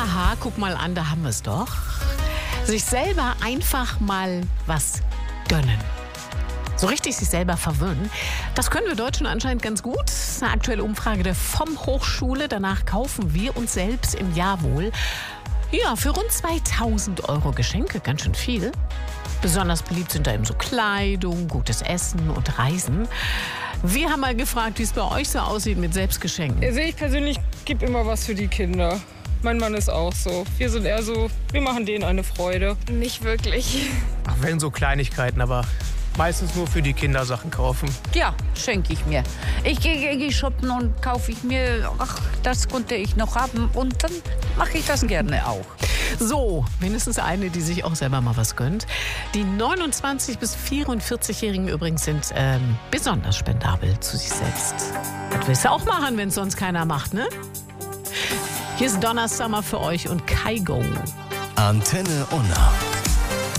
Aha, guck mal an, da haben wir es doch. Sich selber einfach mal was gönnen. So richtig sich selber verwöhnen. Das können wir Deutschen anscheinend ganz gut. Das ist eine aktuelle Umfrage der FOM Hochschule. Danach kaufen wir uns selbst im Jahr wohl für rund 2.000 € Geschenke. Ganz schön viel. Besonders beliebt sind da eben so Kleidung, gutes Essen und Reisen. Wir haben mal gefragt, wie es bei euch so aussieht mit Selbstgeschenken. Also ich persönlich gebe immer was für die Kinder. Mein Mann ist auch so. Wir sind eher so, wir machen denen eine Freude. Nicht wirklich. Ach, wenn so Kleinigkeiten, aber meistens nur für die Kinder Sachen kaufen. Ja, schenke ich mir. Ich gehe shoppen und kaufe ich mir, das konnte ich noch haben und dann mache ich das gerne auch. So, mindestens eine, die sich auch selber mal was gönnt. Die 29- bis 44-Jährigen übrigens sind besonders spendabel zu sich selbst. Das willst du auch machen, wenn es sonst keiner macht, ne? Hier ist Donna Summer für euch und Kygo. Antenne Unna.